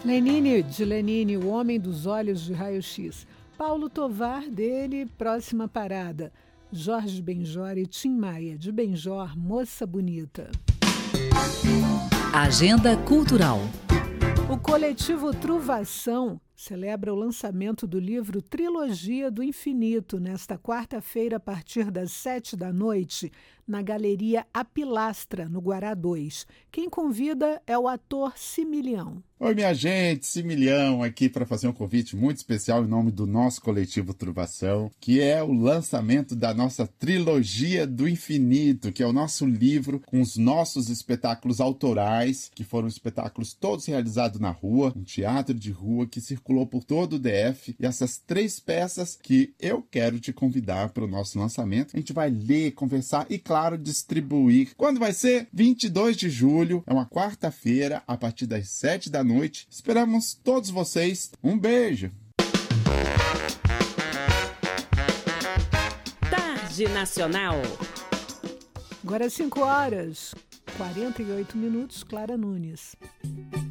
Lenine, de Lenine, O Homem dos Olhos de Raio-X. Paulo Tovar, dele, Próxima Parada. Jorge Benjor e Tim Maia, de Benjor, Moça Bonita. Agenda Cultural. O coletivo Truvação celebra o lançamento do livro Trilogia do Infinito, nesta quarta-feira, a partir das 19h, na Galeria A Pilastra, no Guará 2. Quem convida é o ator Similião. Oi, minha gente, Similião aqui para fazer um convite muito especial em nome do nosso coletivo Truvação, que é o lançamento da nossa Trilogia do Infinito, que é o nosso livro com os nossos espetáculos autorais, que foram espetáculos todos realizados na rua, um teatro de rua que circulou por todo o DF, e essas 3 peças que eu quero te convidar para o nosso lançamento. A gente vai ler, conversar e, claro, distribuir. Quando vai ser? 22 de julho, é uma quarta-feira, a partir das 19h. Esperamos todos vocês. Um beijo! Tarde Nacional. Agora 5h48, Clara Nunes.